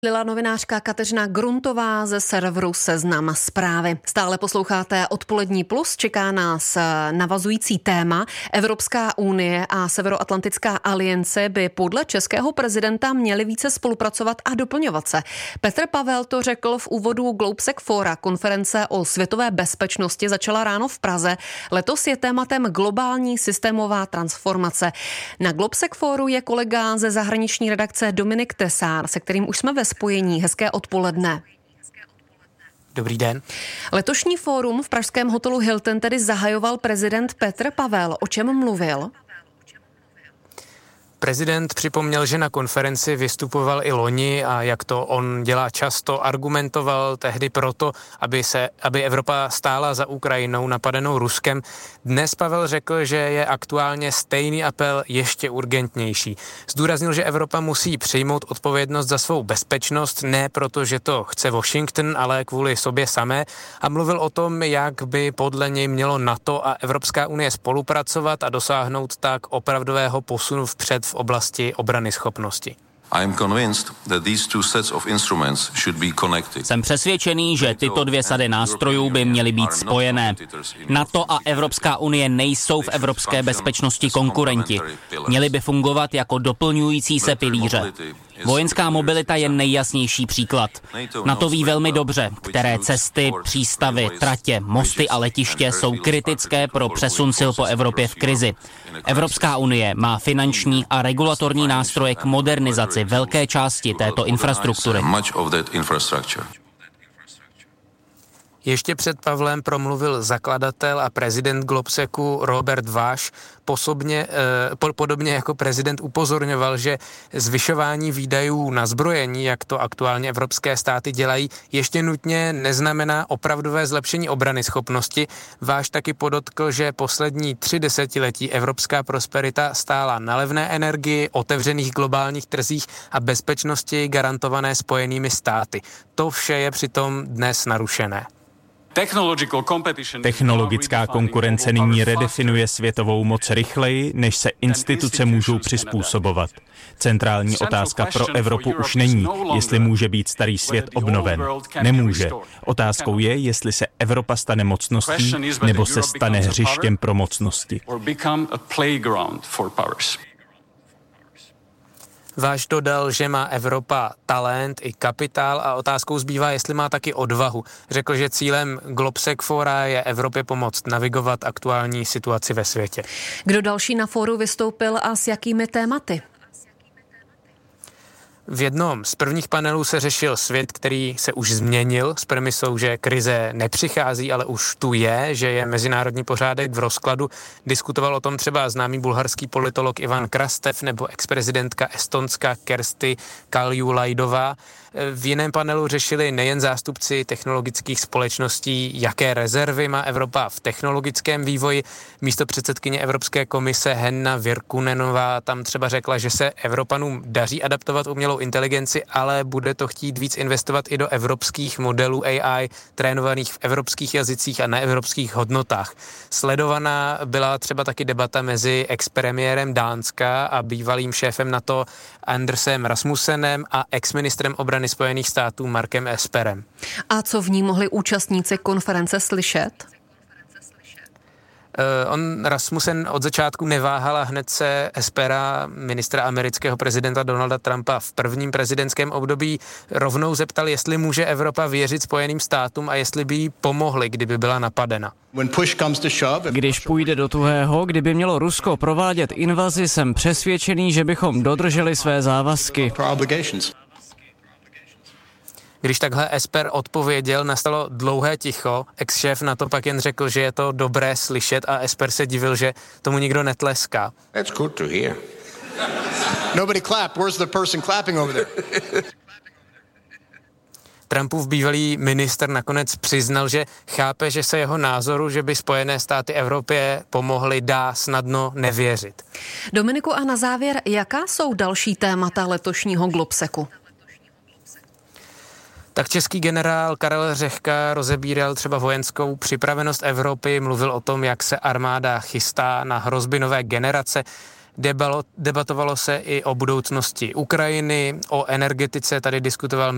Lila novinářka Kateřina Gruntová ze serveru Seznam Zprávy. Stále posloucháte Odpolední plus, čeká nás navazující téma. Evropská unie a Severoatlantická aliance by podle českého prezidenta měly více spolupracovat a doplňovat se. Petr Pavel to řekl v úvodu Globsec Fora. Konference o světové bezpečnosti začala ráno v Praze. Letos je tématem globální systémová transformace. Na Globsec Foru je kolega ze zahraniční redakce Dominik Tesár, se kterým už jsme ve spojení. Hezké odpoledne. Dobrý den. Letošní fórum v pražském hotelu Hilton tedy zahajoval prezident Petr Pavel. O čem mluvil? Prezident připomněl, že na konferenci vystupoval i loni a jak to on dělá často, argumentoval tehdy proto, aby Evropa stála za Ukrajinou napadenou Ruskem. Dnes Pavel řekl, že je aktuálně stejný apel ještě urgentnější. Zdůraznil, že Evropa musí přijmout odpovědnost za svou bezpečnost, ne proto, že to chce Washington, ale kvůli sobě samé, a mluvil o tom, jak by podle něj mělo NATO a Evropská unie spolupracovat a dosáhnout tak opravdového posunu vpřed v oblasti obranyschopnosti. Jsem přesvědčený, že tyto dvě sady nástrojů by měly být spojené. NATO a Evropská unie nejsou v evropské bezpečnosti konkurenti. Měly by fungovat jako doplňující se pilíře. Vojenská mobilita je nejjasnější příklad. NATO ví velmi dobře, které cesty, přístavy, tratě, mosty a letiště jsou kritické pro přesun sil po Evropě v krizi. Evropská unie má finanční a regulatorní nástroje k modernizaci velké části této infrastruktury. Ještě před Pavlem promluvil zakladatel a prezident Globsecu Robert Váš. Podobně jako prezident upozorňoval, že zvyšování výdajů na zbrojení, jak to aktuálně evropské státy dělají, ještě nutně neznamená opravdové zlepšení obranyschopnosti. Váš taky podotkl, že poslední 3 desetiletí evropská prosperita stála na levné energii, otevřených globálních trzích a bezpečnosti garantované Spojenými státy. To vše je přitom dnes narušené. Technologická konkurence nyní redefinuje světovou moc rychleji, než se instituce můžou přizpůsobovat. Centrální otázka pro Evropu už není, jestli může být starý svět obnoven. Nemůže. Otázkou je, jestli se Evropa stane mocností, nebo se stane hřištěm pro mocnosti. Váš dodal, že má Evropa talent i kapitál a otázkou zbývá, jestli má taky odvahu. Řekl, že cílem Globsec Fora je Evropě pomoct navigovat aktuální situaci ve světě. Kdo další na fóru vystoupil a s jakými tématy? V jednom z prvních panelů se řešil svět, který se už změnil s premisou, že krize nepřichází, ale už tu je, že je mezinárodní pořádek v rozkladu. Diskutoval o tom třeba známý bulharský politolog Ivan Krastev nebo exprezidentka Estonska Kersti Kaljulaidová. V jiném panelu řešili nejen zástupci technologických společností, jaké rezervy má Evropa v technologickém vývoji. Místopředsedkyně Evropské komise Henna Virkkunenová tam třeba řekla, že se Evropanům daří adaptovat umělou inteligenci, ale bude to chtít víc investovat i do evropských modelů AI, trénovaných v evropských jazycích a na evropských hodnotách. Sledovaná byla třeba taky debata mezi expremiérem Dánska a bývalým šéfem NATO Andersem Rasmussenem a exministrem obrany Spojených států Markem Esperem. A co v ní mohli účastníci konference slyšet? Rasmussen od začátku neváhal a hned se Espera, ministra amerického prezidenta Donalda Trumpa v prvním prezidentském období, rovnou zeptal, jestli může Evropa věřit Spojeným státům a jestli by jí pomohli, kdyby byla napadena. Když půjde do tuhého, kdyby mělo Rusko provádět invazi, jsem přesvědčený, že bychom dodrželi své závazky. Když takhle Esper odpověděl, nastalo dlouhé ticho. Ex-šéf na to pak jen řekl, že je to dobré slyšet a Esper se divil, že tomu nikdo netleská. That's good to hear. Nobody clapped. Where's the person clapping over there? Trumpův bývalý ministr nakonec přiznal, že chápe, že se jeho názoru, že by Spojené státy Evropě pomohly, dá snadno nevěřit. Dominiku, a na závěr, jaká jsou další témata letošního Globsecu? Tak český generál Karel Řehka rozebíral třeba vojenskou připravenost Evropy, mluvil o tom, jak se armáda chystá na hrozby nové generace. Debatovalo se i o budoucnosti Ukrajiny, o energetice, tady diskutoval